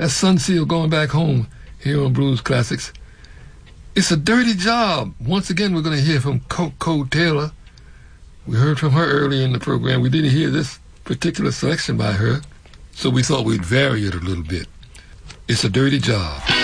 That's Sun Seal going back home here on Blues Classics. It's a dirty job. Once again, we're going to hear from Coco Taylor. We heard from her earlier in the program. We didn't hear this particular selection by her, so we thought we'd vary it a little bit. It's a dirty job.